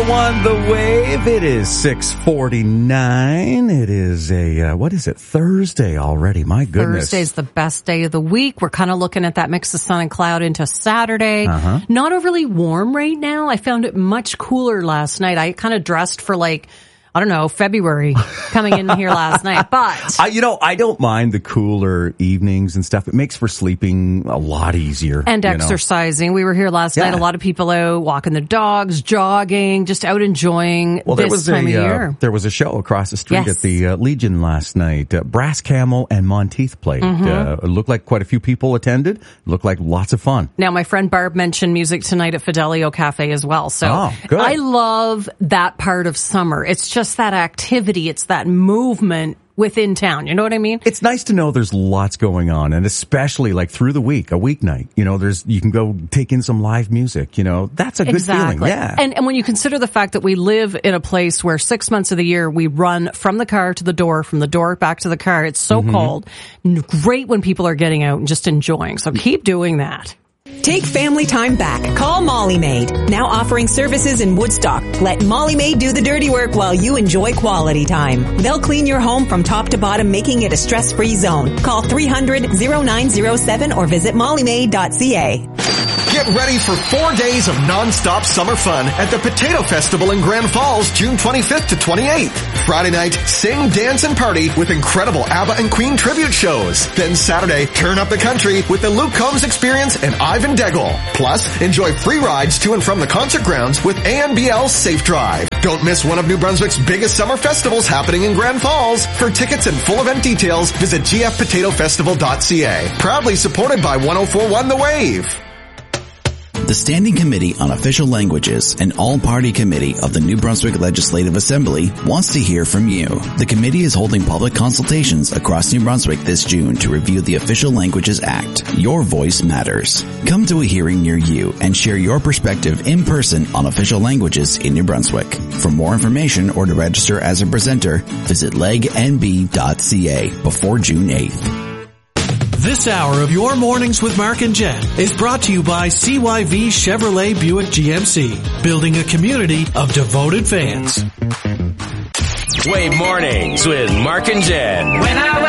104.1 The Wave. It is 6:49. It is Thursday already. My goodness. Thursday's the best day of the week. We're kind of looking at that mix of sun and cloud into Saturday. Not overly warm right now. I found it much cooler last night. I kind of dressed for February coming in here last night. But I don't mind the cooler evenings and stuff. It makes for sleeping a lot easier. And exercising. We were here last night. A lot of people out walking their dogs, jogging, just out enjoying this time of year. There was a show across the street at the Legion last night. Brass Camel and Monteith played. It looked like quite a few people attended. It looked like lots of fun. Now, my friend Barb mentioned music tonight at Fidelio Cafe as well. So good. I love that part of summer. It's just that activity. It's that movement within town. You know what I mean? It's nice to know there's lots going on, and especially like through the week, a weeknight. You can go take in some live music. That's a good feeling. Yeah. And when you consider the fact that we live in a place where 6 months of the year we run from the car to the door, from the door back to the car. It's so cold. Great when people are getting out and just enjoying. So keep doing that. Take family time back. Call Molly Maid. Now offering services in Woodstock. Let Molly Maid do the dirty work while you enjoy quality time. They'll clean your home from top to bottom, making it a stress-free zone. Call 300-0907 or visit mollymaid.ca. Get ready for 4 days of non-stop summer fun at the Potato Festival in Grand Falls, June 25th to 28th. Friday night, sing, dance, and party with incredible ABBA and Queen tribute shows. Then Saturday, turn up the country with the Luke Combs Experience and Ivan Degel. Plus, enjoy free rides to and from the concert grounds with ANBL Safe Drive. Don't miss one of New Brunswick's biggest summer festivals happening in Grand Falls. For tickets and full event details, visit gfpotatofestival.ca. Proudly supported by 104.1 The Wave. The Standing Committee on Official Languages, an all-party committee of the New Brunswick Legislative Assembly, wants to hear from you. The committee is holding public consultations across New Brunswick this June to review the Official Languages Act. Your voice matters. Come to a hearing near you and share your perspective in person on official languages in New Brunswick. For more information or to register as a presenter, visit legnb.ca before June 8th. This hour of Your Mornings with Mark and Jen is brought to you by CYV Chevrolet Buick GMC, building a community of devoted fans. Wave Mornings with Mark and Jen.